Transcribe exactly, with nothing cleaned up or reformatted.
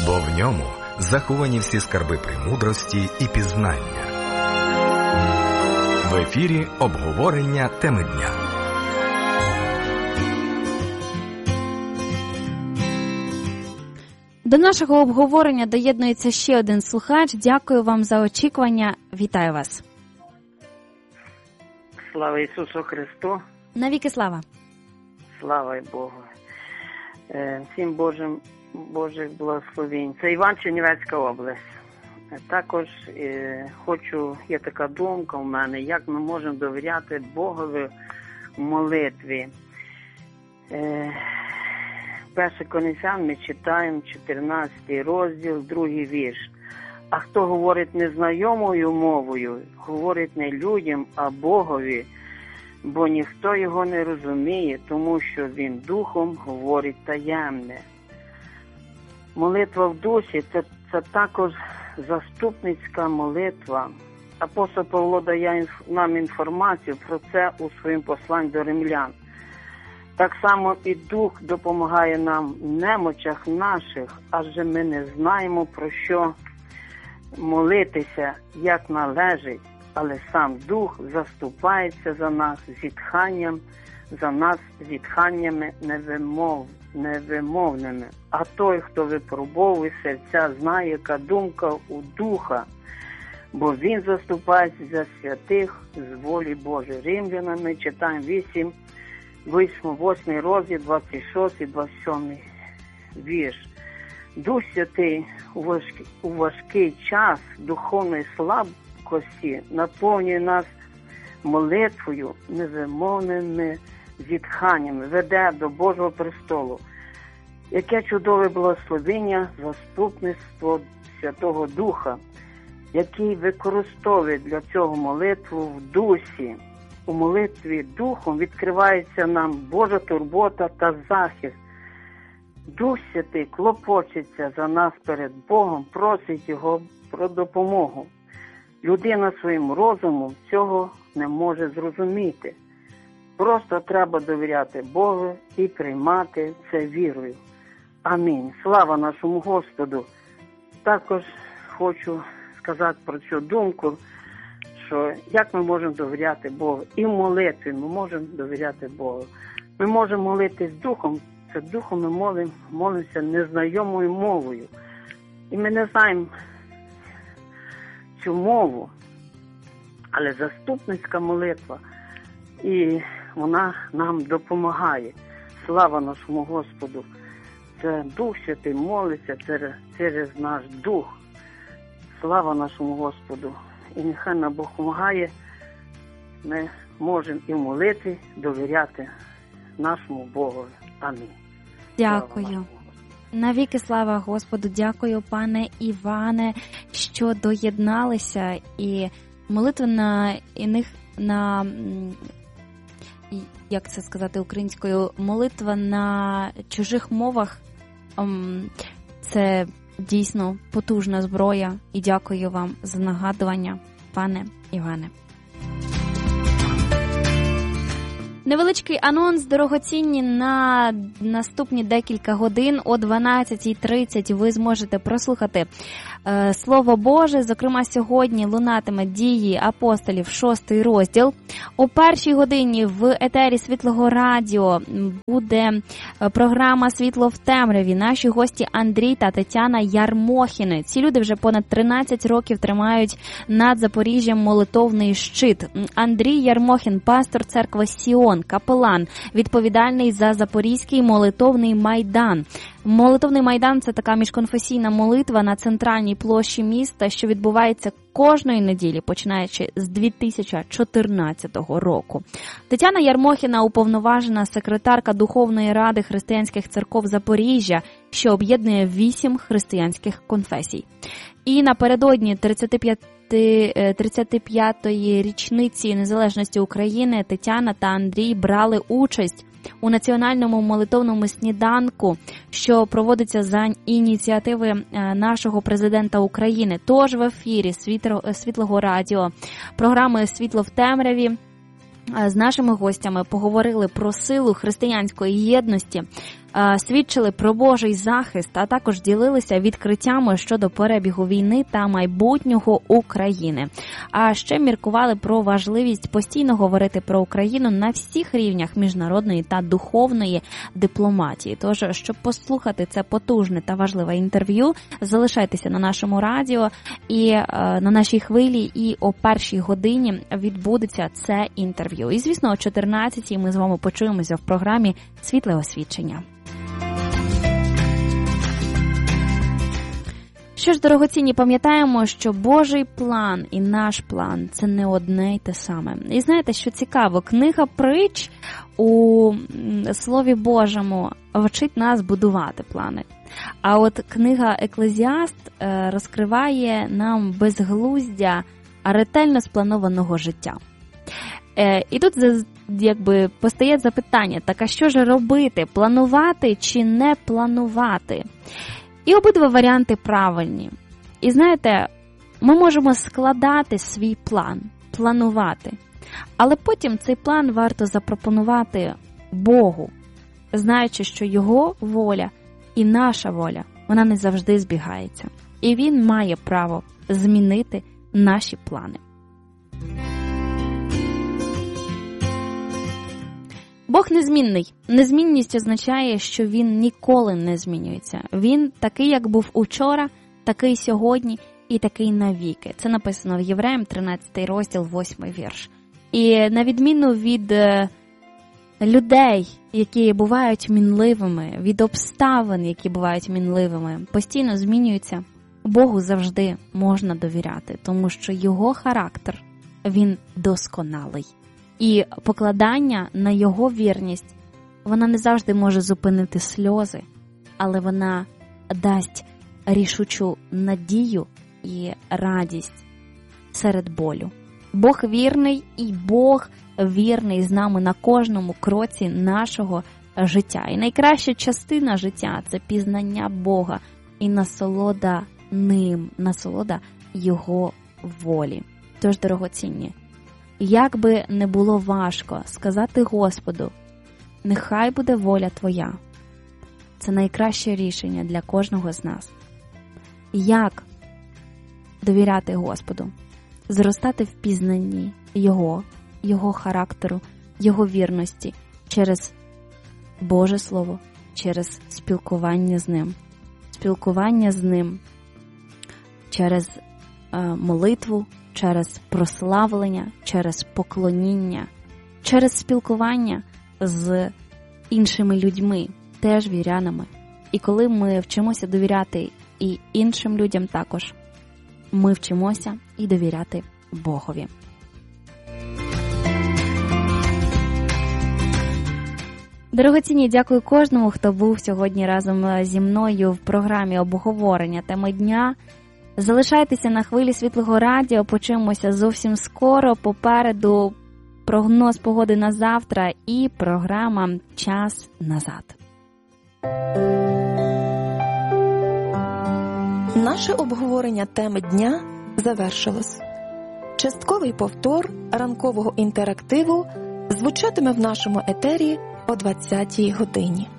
бо в ньому заховані всі скарби премудрості і пізнання. В ефірі обговорення теми дня. До нашого обговорення доєднується ще один слухач. Дякую вам за очікування. Вітаю вас. Слава Ісусу Христу. Навіки слава. Слава Богу. Всім Божим, Божих благословень. Це Іван, Чернівецька область. Також е, хочу, є така думка в мене, як ми можемо довіряти Богові в молитві. Е, Перше Коринфян ми читаємо, чотирнадцятий розділ, другий вірш. А хто говорить незнайомою мовою, говорить не людям, а Богові, бо ніхто його не розуміє, тому що він духом говорить таємне. Молитва в дусі це, – це також заступницька молитва. Апостол Павло дає нам інформацію про це у своєму посланні до римлян. Так само і Дух допомагає нам в немочах наших, адже ми не знаємо, про що молитися, як належить, але сам Дух заступається за нас зітханням, за нас зітханнями невимов, невимовними. А той, хто випробовує серця, знає, яка думка у Духа, бо він заступається за святих з волі Божої. Римлянам ми читаємо вісім, восьмий розділ, двадцять шостий, двадцять сьомий вірш. Дух Святий у важкий, у важкий час духовної слабкості наповнює нас молитвою, невимовними зітханнями, веде до Божого престолу. Яке чудове благословення, заступництво Святого Духа, який використовує для цього молитву в дусі. У молитві Духом відкривається нам Божа турбота та захист. Дух Святий клопочеться за нас перед Богом, просить Його про допомогу. Людина своїм розумом цього не може зрозуміти. Просто треба довіряти Богу і приймати це вірою. Амінь. Слава нашому Господу. Також хочу сказати про цю думку, що як ми можемо довіряти Богу. І в молитві ми можемо довіряти Богу. Ми можемо молитись Духом. Це Духом ми молимо, молимося незнайомою мовою. І ми не знаємо цю мову, але заступницька молитва, і вона нам допомагає. Слава нашому Господу. Це Дух Святий молиться через, через наш Дух. Слава нашому Господу. І нехай нам Бог допомагає. Ми можемо і в молитві довіряти нашому Богові. Амінь. Дякую. Навіки слава Господу. Дякую, пане Іване, що доєдналися. І молитва на іних, на, як це сказати українською, молитва на чужих мовах – це дійсно потужна зброя. І дякую вам за нагадування, пане Іване. Невеличкий анонс, дорогоцінні, на наступні декілька годин о дванадцятій тридцять ви зможете прослухати е, Слово Боже. Зокрема, сьогодні лунатиме «Дії апостолів», шостий розділ. О першій годині в етері Світлого Радіо буде програма «Світло в темряві». Наші гості Андрій та Тетяна Ярмохіни. Ці люди вже понад тринадцять років тримають над Запоріжжям молитовний щит. Андрій Ярмохін, пастор церкви «Сіон», капелан, відповідальний за Запорізький молитовний майдан. Молитовний майдан – це така міжконфесійна молитва на центральній площі міста, що відбувається кожної неділі, починаючи з дві тисячі чотирнадцятого року. Тетяна Ярмохіна – уповноважена секретарка Духовної ради християнських церков Запоріжжя, що об'єднує вісім християнських конфесій. І напередодні тридцять п'ятої річниці незалежності України Тетяна та Андрій брали участь у національному молитовному сніданку, що проводиться за ініціативи нашого президента України. Тож в ефірі Світлого Радіо програми «Світло в темряві» з нашими гостями поговорили про силу християнської єдності свідчили про Божий захист, а також ділилися відкриттями щодо перебігу війни та майбутнього України. А ще міркували про важливість постійно говорити про Україну на всіх рівнях міжнародної та духовної дипломатії. Тож, щоб послухати це потужне та важливе інтерв'ю, залишайтеся на нашому радіо і е, на нашій хвилі, і о першій годині відбудеться це інтерв'ю. І, звісно, о чотирнадцятій ми з вами почуємося в програмі «Світле освічення». Що ж, дорогоцінні, пам'ятаємо, що Божий план і наш план – це не одне й те саме. І знаєте, що цікаво, книга «Притч» у Слові Божому вчить нас будувати плани. А от книга «Еклезіаст» розкриває нам безглуздя ретельно спланованого життя. І тут якби постає запитання, так а що ж робити, планувати чи не планувати? І обидва варіанти правильні. І знаєте, ми можемо складати свій план, планувати, але потім цей план варто запропонувати Богу, знаючи, що Його воля і наша воля, вона не завжди збігається. І Він має право змінити наші плани. Бог незмінний. Незмінність означає, що Він ніколи не змінюється. Він такий, як був учора, такий сьогодні і такий навіки. Це написано в Євреям, тринадцятий розділ, восьмий вірш. І на відміну від людей, які бувають мінливими, від обставин, які бувають мінливими, постійно змінюються, Богу завжди можна довіряти, тому що Його характер, він досконалий. І покладання на Його вірність, вона не завжди може зупинити сльози, але вона дасть рішучу надію і радість серед болю. Бог вірний, і Бог вірний з нами на кожному кроці нашого життя. І найкраща частина життя – це пізнання Бога і насолода Ним, насолода Його волі. Тож, дорогоцінні, як би не було важко сказати Господу, нехай буде воля Твоя. Це найкраще рішення для кожного з нас. Як довіряти Господу? Зростати в пізнанні Його, Його характеру, Його вірності через Боже Слово, через спілкування з Ним. Спілкування з Ним через е, молитву, через прославлення, через поклоніння, через спілкування з іншими людьми, теж вірянами. І коли ми вчимося довіряти і іншим людям також, ми вчимося і довіряти Богові. Дорогоцінні, дякую кожному, хто був сьогодні разом зі мною в програмі обговорення теми дня. Залишайтеся на хвилі Світлого радіо, почуємося зовсім скоро. Попереду прогноз погоди на завтра і програма «Час назад». Наше обговорення теми дня завершилось. Частковий повтор ранкового інтерактиву звучатиме в нашому етері о двадцятій годині.